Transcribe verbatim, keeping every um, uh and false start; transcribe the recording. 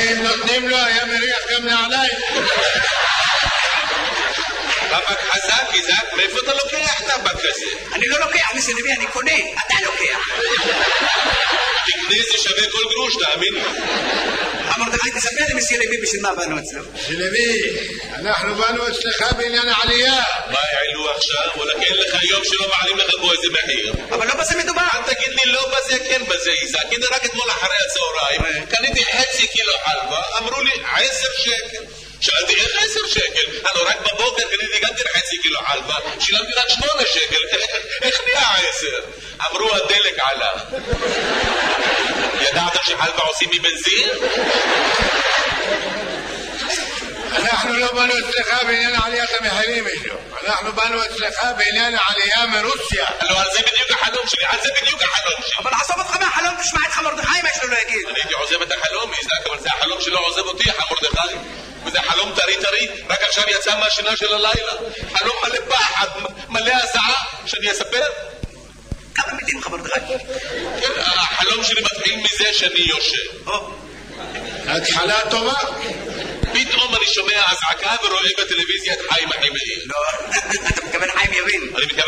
אם נותנים לו היה מריח גם נעליים. טבק חזק, איזק, מאיפה אתה לוקח טבק כזה? אני לא לוקח, מסי לוי, אני קונה, אתה לוקח. תקנה זה שווה כל גרוש, תאמין לי. מרדכי, תספר לי מסי לוי בשביל מה באנו אצלו. מסי לוי, אנחנו באנו אצלך בעניין העלייה. מה העלו עכשיו? וואלה, אין לך יום שלא מעלים לך פה איזה מחיר. אבל לא בזה מדובר. אל תגיד לי לא בזה, כן בזה, איזק. הנה רק אתמול אחרי הצהריים, קניתי חצי קילו חלבה, אמרו לי עשר שקל. שאלתי איך עשר שקל? הלוא רק בבוקר קניתי גם כן חצי קילו חלבה, שילמתי רק שמונה שקל, איך נהיה עשר? אמרו הדלק עלה. ידעתם שחלבה עושים מבנזין? אנחנו לא באנו אצלך בעניין עליית המחירים אישו, אנחנו באנו אצלך בעניין העלייה מרוסיה. לא, על זה בדיוק החלום שלי, על זה בדיוק החלום שלי. אבל עזוב אותך מהחלום, תשמע את מרדכי מה יש לו להגיד. אני הייתי עוזב את החלום, איזק, אבל זה החלום שלא עוזב אותי, מרדכי. וזה חלום טרי טרי, רק עכשיו יצא מהשינה של הלילה. חלום מלא פחד, מלא הזעה, שאני אספר? כמה מילים לך מרדכי? כן, החלום שלי מתחיל מזה שאני יושב. התחלה טובה. פתאום אני שומע אזעקה ורואה בטלוויזיה את חיים אחימאיר. לא, אתה מתכוון חיים יבין. אני מתכוון